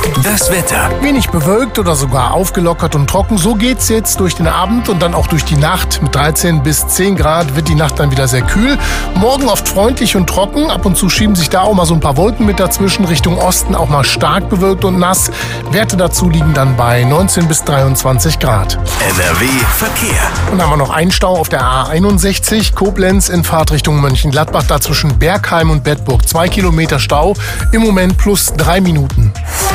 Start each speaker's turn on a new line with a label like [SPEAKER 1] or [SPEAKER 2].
[SPEAKER 1] Das Wetter.
[SPEAKER 2] Wenig bewölkt oder sogar aufgelockert und trocken. So geht's jetzt durch den Abend und dann auch durch die Nacht. Mit 13 bis 10 Grad wird die Nacht dann wieder sehr kühl. Morgen oft freundlich und trocken. Ab und zu schieben sich da auch mal so ein paar Wolken mit dazwischen. Richtung Osten auch mal stark bewölkt und nass. Werte dazu liegen dann bei 19 bis 23 Grad.
[SPEAKER 1] NRW Verkehr.
[SPEAKER 2] Und dann haben wir noch einen Stau auf der A61, Koblenz in Fahrtrichtung Mönchengladbach, da zwischen Bergheim und Bedburg. 2 Kilometer Stau, im Moment plus 3 Minuten.